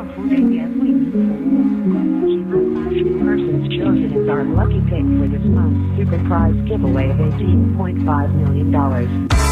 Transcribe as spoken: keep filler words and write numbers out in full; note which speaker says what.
Speaker 1: 客服人员为您服务。请问 two persons chosen as our lucky pick for this month's super prize giveaway of eighteen point five million dollars.